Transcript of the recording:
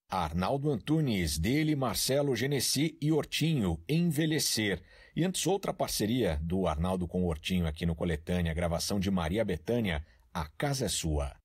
Arnaldo Antunes, dele, Marcelo Genesi e Hortinho, Envelhecer. E antes outra parceria do Arnaldo com o Hortinho aqui no Coletânea, gravação de Maria Bethânia, A Casa é Sua.